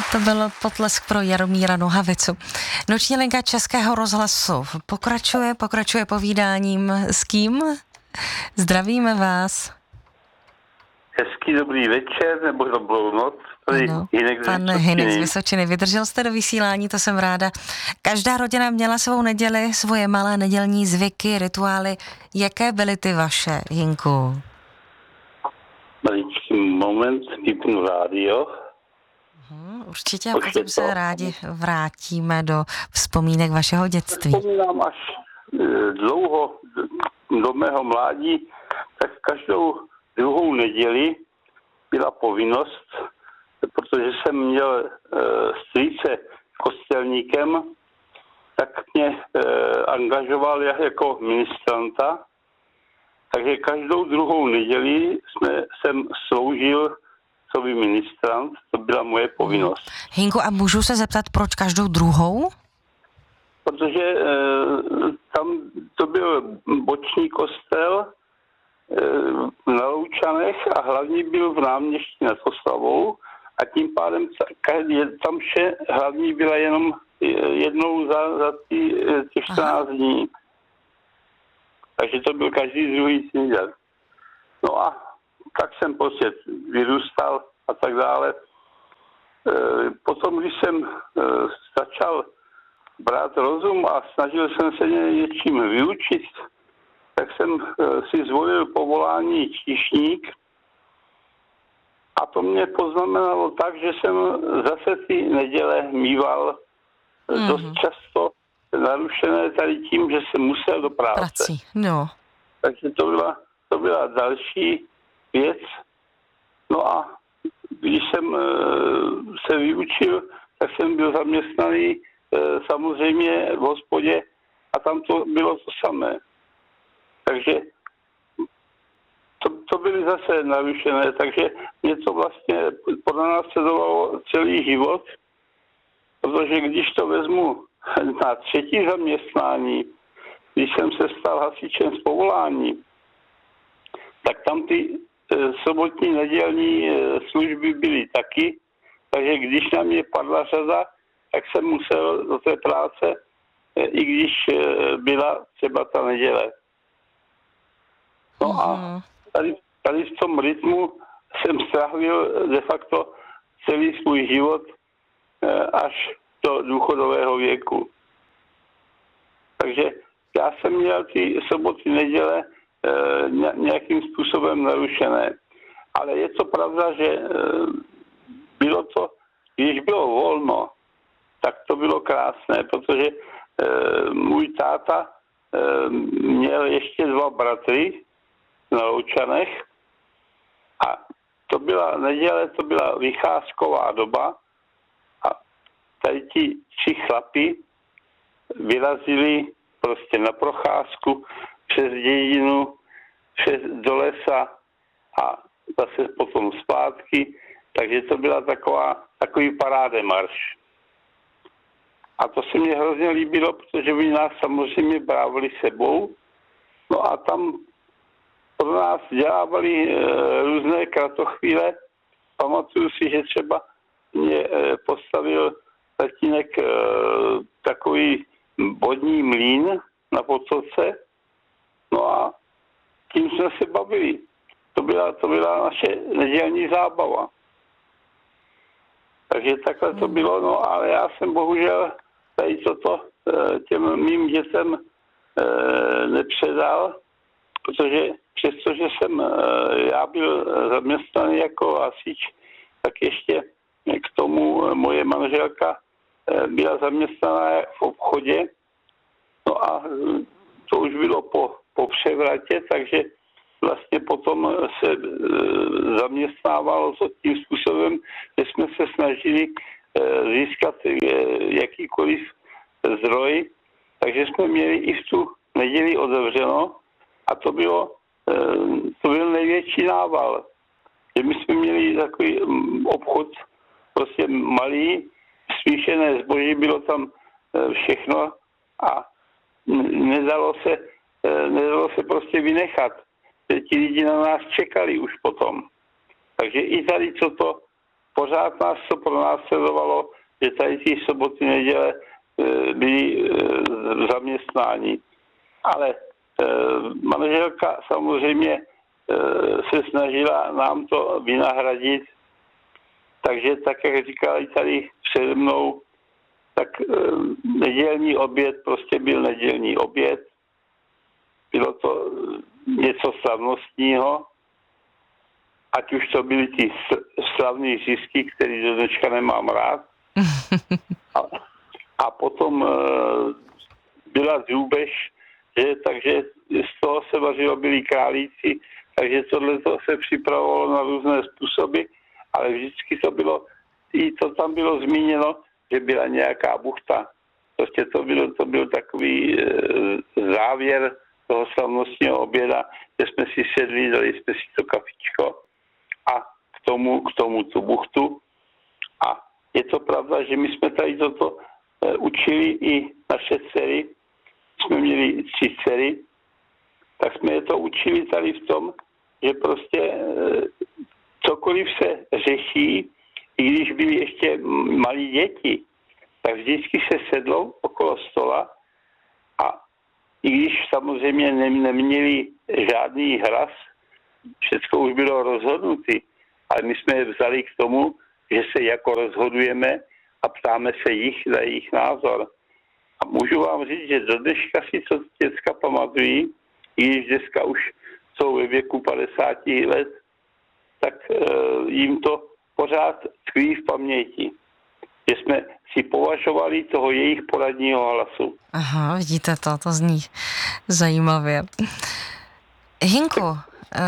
To byl potlesk pro Jaromíra Nohavicu. Noční linka Českého rozhlasu pokračuje povídáním s kým? Zdravíme vás. Hezký dobrý večer, nebo dobrou noc. Ano, pan Hynek z Vysočiny. Vydržel jste do vysílání, to jsem ráda. Každá rodina měla svou neděli, svoje malé nedělní zvyky, rituály. Jaké byly ty vaše, Hynku? Maličký moment, vypnu rádio. Určitě, a potom se rádi vrátíme do vzpomínek vašeho dětství. Vzpomínám až dlouho do mého mládí, tak každou druhou neděli byla povinnost, protože jsem měl strýce kostelníkem, tak mě angažoval jako ministranta, takže každou druhou neděli jsem sloužil coby ministrant, to byla moje povinnost. Hynku, a můžu se zeptat, proč každou druhou? Protože tam to byl boční kostel na Loučanech a hlavní byl v Náměstí nad Oslavou a tím pádem tam vše hlavní byla jenom jednou za těch 14 dní. Takže to byl každý druhý týden. No a tak jsem prostě vyrůstal a tak dále. Potom, když jsem začal brát rozum a snažil jsem se něčím vyučit, tak jsem si zvolil povolání číšník a to mě poznamenalo tak, že jsem zase ty neděle mýval dost často narušené tady tím, že jsem musel do práce. No. Takže to byla další věc. No a když jsem se vyučil, tak jsem byl zaměstnaný samozřejmě v hospodě a tam to bylo to samé. Takže to byly zase narušené, takže mě to vlastně pronásledovalo celý život, protože když to vezmu na třetí zaměstnání, když jsem se stal hasičem z povolání, tak tam ty sobotní nedělní služby byly taky, takže když na mě padla řada, tak jsem musel do té práce, i když byla třeba ta neděle. No a tady v tom rytmu jsem strávil de facto celý svůj život až do důchodového věku. Takže já jsem měl ty soboty, neděle nějakým způsobem narušené. Ale je to pravda, že bylo to, když bylo volno, tak to bylo krásné, protože můj táta měl ještě 2 bratry na Loučanech a to byla neděle, to byla vycházková doba a tady ti 3 chlapi vyrazili prostě na procházku přes dědinu, do lesa a zase potom zpátky, takže to byla takový parádemarš. A to se mně hrozně líbilo, protože by nás samozřejmě brávali sebou. No a tam pro nás dělávali různé kratochvíle. Pamatuju si, že třeba mě postavil tatínek takový vodní mlýn na Potoce. No a tím jsme se bavili. To byla naše nedělní zábava. Takže takhle to bylo, no ale já jsem bohužel tady toto těm mým dětem nepředal, protože přestože jsem já byl zaměstnaný jako hasič, tak ještě k tomu moje manželka byla zaměstnaná v obchodě. No a to už bylo po převratě, takže vlastně potom se zaměstnávalo to tím způsobem, že jsme se snažili získat jakýkoliv zdroj, takže jsme měli i v tu neděli otevřeno a to byl největší nával. Že my jsme měli takový obchod, prostě malý, smíšené zboží, bylo tam všechno a nedalo se prostě vynechat. Ti lidi na nás čekali už potom. Takže i tady toto pořád nás to pronásledovalo, že tady ty soboty, neděle byly v zaměstnání. Ale manželka samozřejmě se snažila nám to vynahradit, takže tak, jak říkali tady přede mnou, tak nedělní oběd prostě byl nedělní oběd. Bylo to něco slavnostního, ať už to byly ty slavné zisky, které do dneška nemám rád. A potom byla drůbež, takže z toho se vařilo, byli králíci, takže tohle se připravovalo na různé způsoby, ale vždycky to bylo, i to tam bylo zmíněno, že byla nějaká buchta. Prostě to byl takový závěr toho slavnostního oběda, že jsme si sedli, dali jsme si to kafičko a k tomu tu buchtu. A je to pravda, že my jsme tady toto učili i naše dcery. Jsme měli 3 dcery, tak jsme je to učili tady v tom, že prostě cokoliv se řeší, i když byly ještě malí děti, tak vždycky se sedlo okolo stola a i když samozřejmě neměli žádný hlas, všechno už bylo rozhodnuté, ale my jsme je vzali k tomu, že se jako rozhodujeme a ptáme se jich za jejich názor. A můžu vám říct, že do dneška si to děcka pamatují, i když dneska už jsou ve věku 50 let, tak jim to pořád tkví v paměti. Že jsme si považovali toho jejich poradního hlasu. Aha, vidíte to zní zajímavě. Hinku,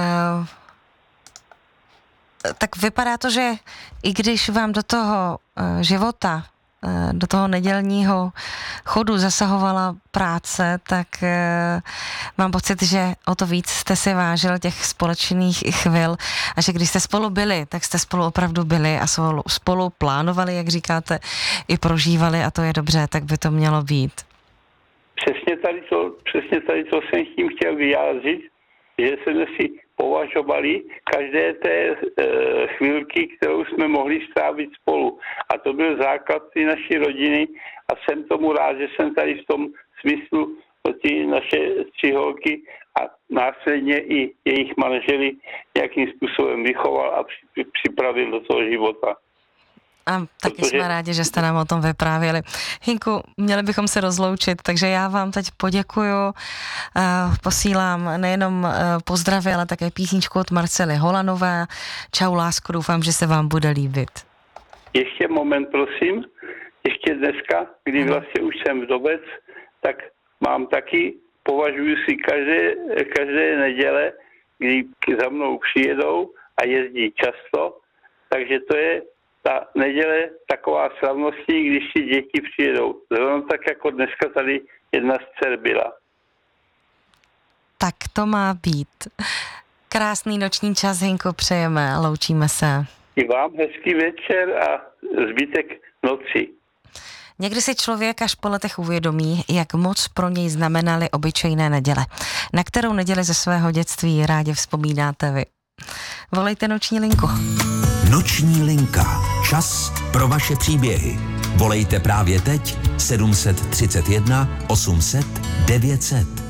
tak vypadá to, že i když vám do toho života, do toho nedělního chodu zasahovala práce, tak mám pocit, že o to víc jste si vážil těch společných chvil a že když jste spolu byli, tak jste spolu opravdu byli a spolu plánovali, jak říkáte, i prožívali a to je dobře, tak by to mělo být. Přesně tady to jsem tím chtěl vyjádřit, že jsme si považovali každé té chvilky, kterou jsme mohli strávit spolu. A to byl základ ty naší rodiny a jsem tomu rád, že jsem tady v tom smyslu ty naše 3 holky a následně i jejich manželi nějakým způsobem vychoval a připravil do toho života. A taky jsme rádi, že jste nám o tom vyprávěli. Hinku, měli bychom se rozloučit, takže já vám teď poděkuju. Posílám nejenom pozdravy, ale také písničku od Marcely Holanové. Čau, lásko, doufám, že se vám bude líbit. Ještě moment, prosím. Ještě dneska, kdy vlastně už jsem vdovec, tak mám taky, považuji si každé neděle, kdy za mnou přijedou a jezdí často, takže to je ta neděle taková slavnostní, když si děti přijedou. Zrovna tak jako dneska tady jedna z dcer byla. Tak to má být. Krásný noční čas, Hinko, přejeme, loučíme se. I vám hezký večer a zbytek noci. Někdy si člověk až po letech uvědomí, jak moc pro něj znamenaly obyčejné neděle. Na kterou neděli ze svého dětství rádi vzpomínáte vy? Volejte Noční linku. Noční linka. Čas pro vaše příběhy. Volejte právě teď 731 800 900.